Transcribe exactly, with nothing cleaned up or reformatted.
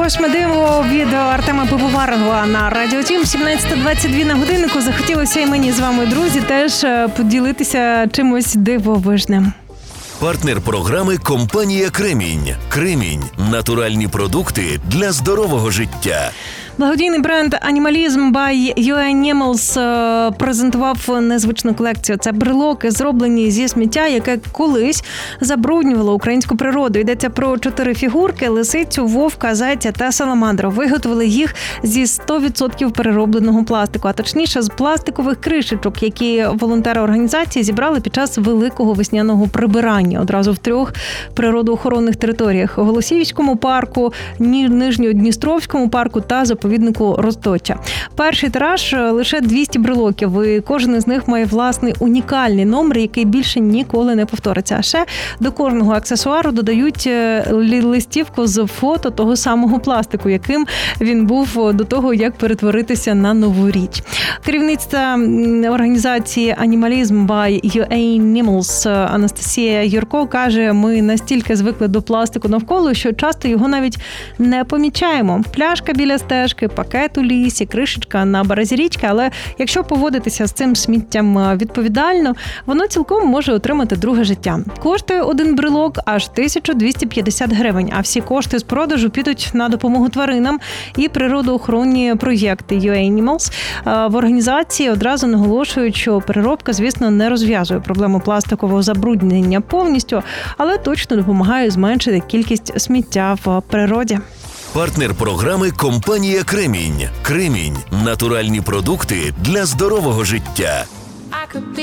Восьме диво від Артема Пивоварова на Радіо Тім. сімнадцята двадцять дві на годиннику. Захотілося і мені з вами, друзі, теж поділитися чимось дивовижним. Партнер програми – компанія «Кремінь». «Кремінь» – натуральні продукти для здорового життя. Благодійний бренд Animalism by YouAnimals презентував незвичну колекцію. Це брелоки, зроблені зі сміття, яке колись забруднювало українську природу. Йдеться про чотири фігурки – лисицю, вовка, зайця та саламандру. Виготовили їх зі сто відсотків переробленого пластику, а точніше з пластикових кришечок, які волонтери організації зібрали під час великого весняного прибирання одразу в трьох природоохоронних територіях – Голосіївському парку, Нижньодністровському парку та заповіднику Розточа. Перший тираж – лише двісті брелоків, і кожен із них має власний унікальний номер, який більше ніколи не повториться. А ще до кожного аксесуару додають листівку з фото того самого пластику, яким він був до того, як перетворитися на нову річ. Керівниця організації Animalism by YouAnimals Анастасія Юрко каже, ми настільки звикли до пластику навколо, що часто його навіть не помічаємо. Пляшка біля стежки, пакет у лісі, кришечка на березі річки, але якщо поводитися з цим сміттям відповідально, воно цілком може отримати друге життя. Коштує один брелок аж тисяча двісті п'ятдесят гривень, а всі кошти з продажу підуть на допомогу тваринам і природоохоронні проєкти YouAnimals. В організації одразу наголошують, що переробка, звісно, не розв'язує проблему пластикового забруднення повністю, але точно допомагає зменшити кількість сміття в природі. Партнер програми – компанія «Кремінь». «Кремінь» – натуральні продукти для здорового життя.